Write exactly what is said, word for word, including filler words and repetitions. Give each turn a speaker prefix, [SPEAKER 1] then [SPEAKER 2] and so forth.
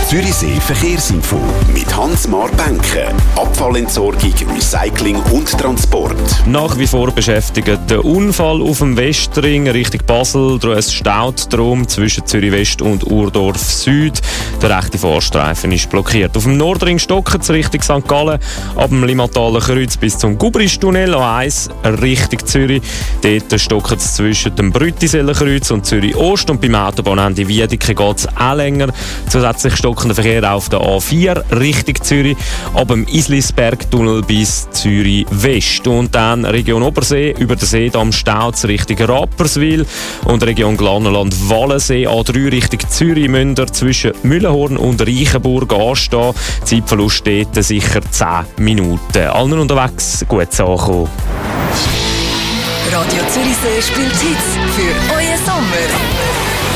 [SPEAKER 1] Zürichsee Verkehrsinfo mit Hans-Marc Benke. Abfallentsorgung, Recycling und Transport.
[SPEAKER 2] Nach wie vor beschäftigt der Unfall auf dem Westring Richtung Basel. Es staut drum zwischen Zürich West und Urdorf Süd. Der rechte Fahrstreifen ist blockiert. Auf dem Nordring stocken es Richtung Sankt Gallen, ab dem Limmataler Kreuz bis zum Gubristunnel, A eins Richtung Zürich. Dort stocken es zwischen dem Brüttiseller Kreuz und Zürich Ost. Und beim Autobahnende Wiedeke geht es auch länger. Zusätzlich stockender Verkehr auf der A vier Richtung Zürich, ab dem Islisbergtunnel bis Zürich West. Und dann Region Obersee, über den Seedamm staut Richtung Rapperswil. Und Region Glannerland-Wallensee, A drei Richtung Zürich, Münder zwischen Müllenhorn und Reichenburg anstehen. Zeitverlust steht sicher zehn Minuten. Allen unterwegs gut ankommen.
[SPEAKER 3] Radio Zürichsee spielt Hits für euren Sommer.